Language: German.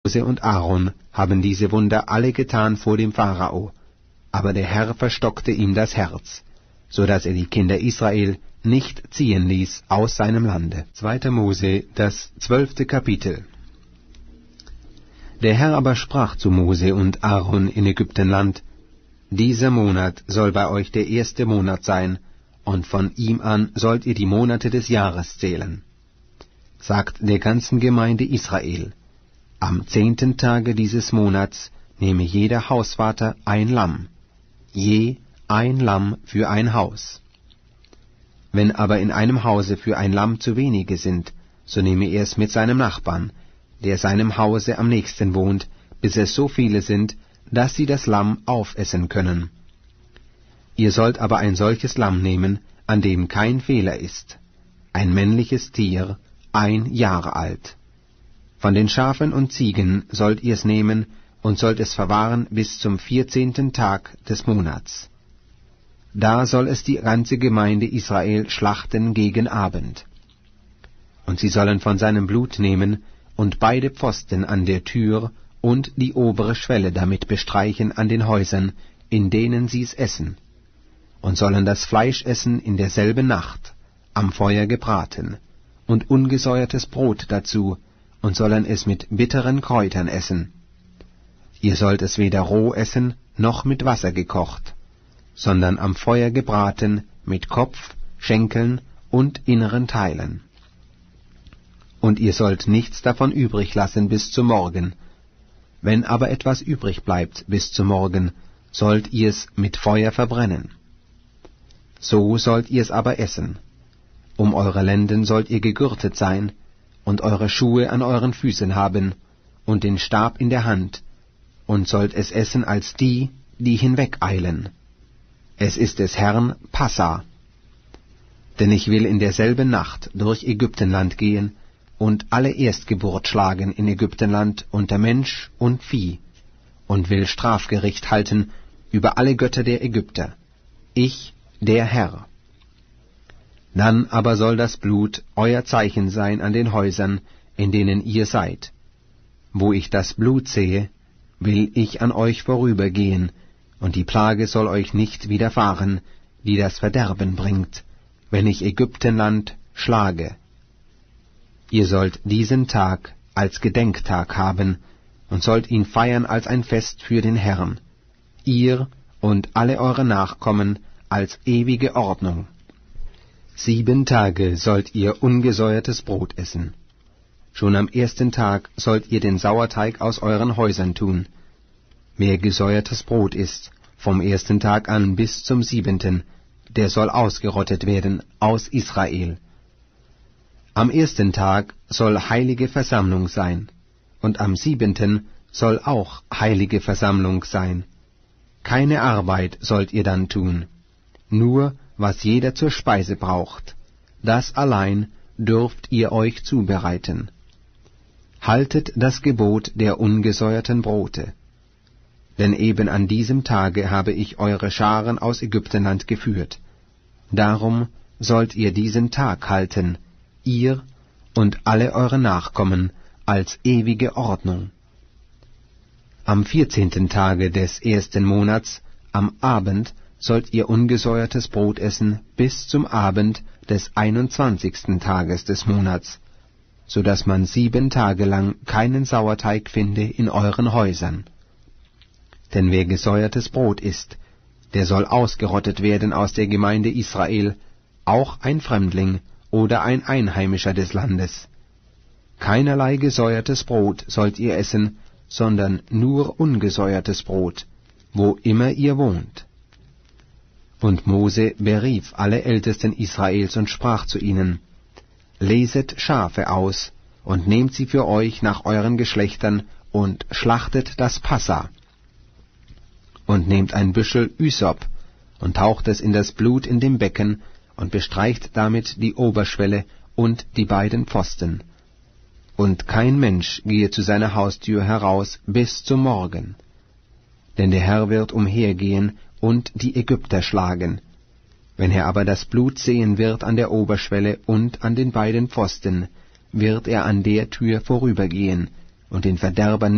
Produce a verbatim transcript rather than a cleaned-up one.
Mose und Aaron haben diese Wunder alle getan vor dem Pharao, aber der Herr verstockte ihm das Herz, so dass er die Kinder Israel nicht ziehen ließ aus seinem Lande. zweiter Mose, das zwölfte Kapitel. Der Herr aber sprach zu Mose und Aaron in Ägyptenland: Dieser Monat soll bei euch der erste Monat sein, und von ihm an sollt ihr die Monate des Jahres zählen. Sagt der ganzen Gemeinde Israel: Am zehnten Tage dieses Monats nehme jeder Hausvater ein Lamm, je ein Lamm für ein Haus. Wenn aber in einem Hause für ein Lamm zu wenige sind, so nehme er es mit seinem Nachbarn, der seinem Hause am nächsten wohnt, bis es so viele sind, dass sie das Lamm aufessen können. Ihr sollt aber ein solches Lamm nehmen, an dem kein Fehler ist, ein männliches Tier, ein Jahr alt. Von den Schafen und Ziegen sollt ihr's nehmen und sollt es verwahren bis zum vierzehnten Tag des Monats. Da soll es die ganze Gemeinde Israel schlachten gegen Abend. Und sie sollen von seinem Blut nehmen und beide Pfosten an der Tür und die obere Schwelle damit bestreichen an den Häusern, in denen sie's essen, und sollen das Fleisch essen in derselben Nacht, am Feuer gebraten, und ungesäuertes Brot dazu, und sollen es mit bitteren Kräutern essen. Ihr sollt es weder roh essen, noch mit Wasser gekocht, sondern am Feuer gebraten, mit Kopf, Schenkeln und inneren Teilen. Und ihr sollt nichts davon übrig lassen bis zum Morgen. Wenn aber etwas übrig bleibt bis zum Morgen, sollt ihr's mit Feuer verbrennen. So sollt ihr's aber essen. Um eure Lenden sollt ihr gegürtet sein, und eure Schuhe an euren Füßen haben, und den Stab in der Hand, und sollt es essen als die, die hinwegeilen. Es ist des Herrn Passa. Denn ich will in derselben Nacht durch Ägyptenland gehen, und alle Erstgeburt schlagen in Ägyptenland unter Mensch und Vieh, und will Strafgericht halten über alle Götter der Ägypter. Ich, der Herr. Dann aber soll das Blut euer Zeichen sein an den Häusern, in denen ihr seid. Wo ich das Blut sehe, will ich an euch vorübergehen, und die Plage soll euch nicht widerfahren, die das Verderben bringt, wenn ich Ägyptenland schlage. Ihr sollt diesen Tag als Gedenktag haben und sollt ihn feiern als ein Fest für den Herrn, ihr und alle eure Nachkommen als ewige Ordnung. Sieben Tage sollt ihr ungesäuertes Brot essen. Schon am ersten Tag sollt ihr den Sauerteig aus euren Häusern tun. Wer gesäuertes Brot isst, vom ersten Tag an bis zum siebenten, der soll ausgerottet werden aus Israel. Am ersten Tag soll heilige Versammlung sein, und am siebenten soll auch heilige Versammlung sein. Keine Arbeit sollt ihr dann tun, nur was jeder zur Speise braucht, das allein dürft ihr euch zubereiten. Haltet das Gebot der ungesäuerten Brote. Denn eben an diesem Tage habe ich eure Scharen aus Ägyptenland geführt. Darum sollt ihr diesen Tag halten, ihr und alle eure Nachkommen, als ewige Ordnung. Am vierzehnten Tage des ersten Monats, am Abend, sollt ihr ungesäuertes Brot essen bis zum Abend des einundzwanzigsten Tages des Monats, so dass man sieben Tage lang keinen Sauerteig finde in euren Häusern. Denn wer gesäuertes Brot isst, der soll ausgerottet werden aus der Gemeinde Israel, auch ein Fremdling oder ein Einheimischer des Landes. Keinerlei gesäuertes Brot sollt ihr essen, sondern nur ungesäuertes Brot, wo immer ihr wohnt. Und Mose berief alle Ältesten Israels und sprach zu ihnen: Leset Schafe aus und nehmt sie für euch nach euren Geschlechtern und schlachtet das Passa. Und nehmt ein Büschel Ysop und taucht es in das Blut in dem Becken und bestreicht damit die Oberschwelle und die beiden Pfosten. Und kein Mensch gehe zu seiner Haustür heraus bis zum Morgen. Denn der Herr wird umhergehen und die Ägypter schlagen. Wenn er aber das Blut sehen wird an der Oberschwelle und an den beiden Pfosten, wird er an der Tür vorübergehen und den Verderber